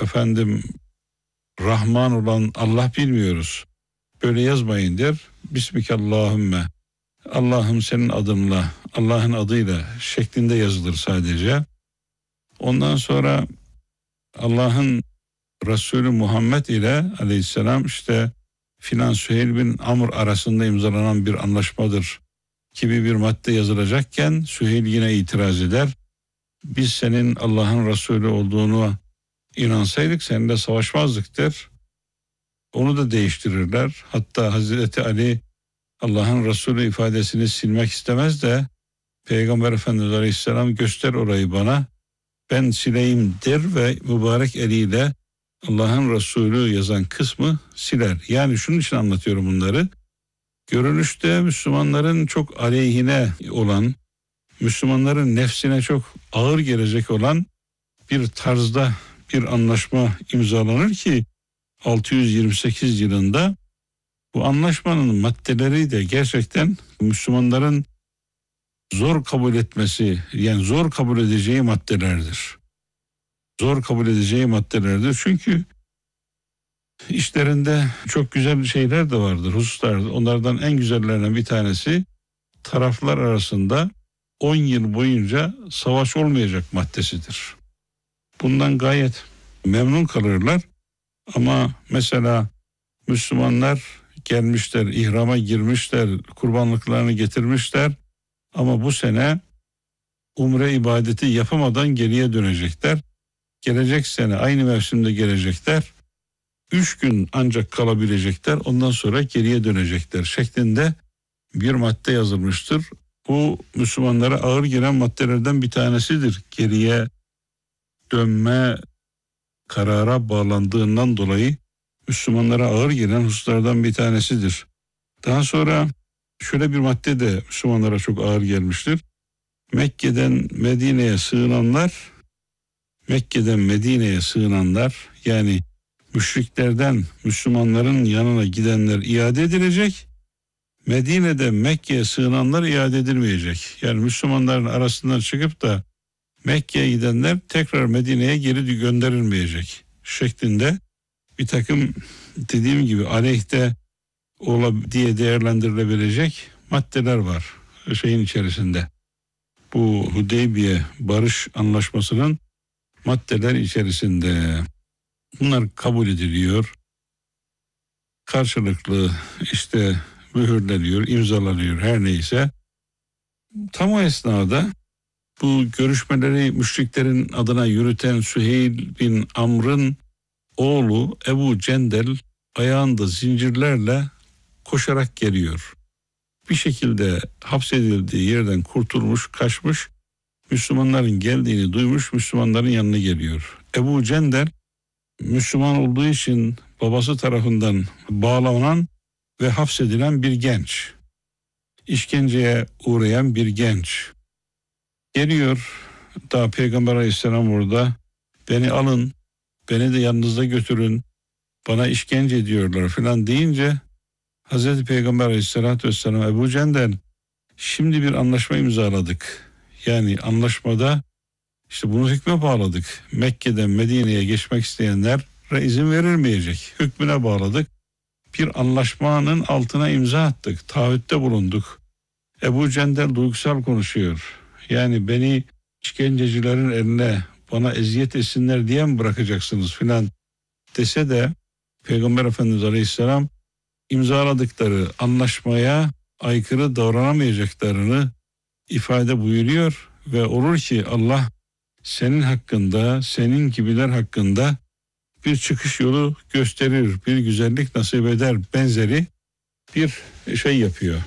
efendim Rahman olan Allah bilmiyoruz. Böyle yazmayın der. Bismikallahümme. Allah'ım senin adınla, Allah'ın adıyla şeklinde yazılır sadece. Ondan sonra Allah'ın Resulü Muhammed ile aleyhisselam işte filan Süheyl bin Amr arasında imzalanan bir anlaşmadır gibi bir madde yazılacakken Süheyl yine itiraz eder. Biz senin Allah'ın Resulü olduğunu inansaydık seninle savaşmazdık der. Onu da değiştirirler. Hatta Hazreti Ali Allah'ın Resulü ifadesini silmek istemez de Peygamber Efendimiz Aleyhisselam göster orayı bana, ben sileyim der ve mübarek eliyle Allah'ın Resulü yazan kısmı siler. Yani şunun için anlatıyorum bunları. Görünüşte Müslümanların çok aleyhine olan, Müslümanların nefsine çok ağır gelecek olan bir tarzda bir anlaşma imzalanır ki 628 yılında bu anlaşmanın maddeleri de gerçekten Müslümanların zor kabul etmesi, yani zor kabul edeceği maddelerdir. Zor kabul edeceği maddelerdir. Çünkü işlerinde çok güzel şeyler de vardır, hususlar. Onlardan en güzellerinden bir tanesi taraflar arasında 10 yıl boyunca savaş olmayacak maddesidir. Bundan gayet memnun kalırlar. Ama mesela Müslümanlar gelmişler, ihrama girmişler, kurbanlıklarını getirmişler. Ama bu sene umre ibadeti yapamadan geriye dönecekler. Gelecek sene aynı mevsimde gelecekler. 3 gün ancak kalabilecekler. Ondan sonra geriye dönecekler şeklinde bir madde yazılmıştır. Bu Müslümanlara ağır gelen maddelerden bir tanesidir. Geriye dönme karara bağlandığından dolayı Müslümanlara ağır gelen hususlardan bir tanesidir. Daha sonra şöyle bir madde de Müslümanlara çok ağır gelmiştir. Mekke'den Medine'ye sığınanlar yani müşriklerden Müslümanların yanına gidenler iade edilecek. Medine'de Mekke'ye sığınanlar iade edilmeyecek. Yani Müslümanların arasından çıkıp da Mekke'ye gidenler tekrar Medine'ye geri gönderilmeyecek şeklinde bir takım dediğim gibi aleyhte diye değerlendirilebilecek maddeler var şeyin içerisinde. Bu Hudeybiye barış anlaşmasının maddeler içerisinde. Bunlar kabul ediliyor. Karşılıklı işte mühürleniyor, imzalanıyor her neyse. Tam o esnada bu görüşmeleri müşriklerin adına yürüten Süheyl bin Amr'ın oğlu Ebu Cendel ayağında zincirlerle koşarak geliyor. Bir şekilde hapsedildiği yerden kurtulmuş, kaçmış, Müslümanların geldiğini duymuş, Müslümanların yanına geliyor. Ebu Cendel Müslüman olduğu için babası tarafından bağlanan ve hapsedilen bir genç. İşkenceye uğrayan bir genç. Geliyor, daha Peygamber Aleyhisselam orada, beni alın, beni de yanınızda götürün, bana işkence ediyorlar falan deyince Hazreti Peygamber Aleyhisselatü Vesselam Ebu Cendel şimdi bir anlaşma imzaladık. Yani anlaşmada işte bunu hükme bağladık. Mekke'den Medine'ye geçmek isteyenlere izin verilmeyecek. Hükmüne bağladık. Bir anlaşmanın altına imza attık. Taahhütte bulunduk. Ebu Cendel duygusal konuşuyor. Yani beni işkencecilerin eline bana eziyet etsinler diye mi bırakacaksınız filan dese de Peygamber Efendimiz Aleyhisselam imzaladıkları anlaşmaya aykırı davranamayacaklarını ifade buyuruyor ve olur ki Allah senin hakkında, senin gibiler hakkında bir çıkış yolu gösterir, bir güzellik nasip eder benzeri bir şey yapıyor.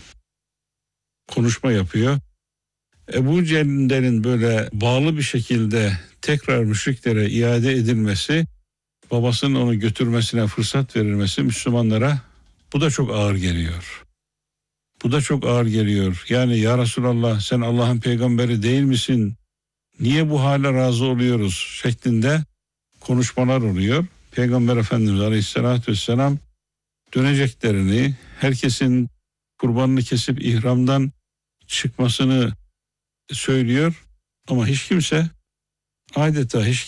Konuşma yapıyor. Ebu Cehil'in böyle bağlı bir şekilde tekrar müşriklere iade edilmesi, babasının onu götürmesine fırsat verilmesi Müslümanlara bu da çok ağır geliyor. Bu da çok ağır geliyor. Yani ya Resulallah sen Allah'ın peygamberi değil misin? Niye bu hale razı oluyoruz şeklinde konuşmalar oluyor. Peygamber Efendimiz Aleyhisselatü Vesselam döneceklerini, herkesin kurbanını kesip ihramdan çıkmasını söylüyor. Ama hiç kimse adeta hiç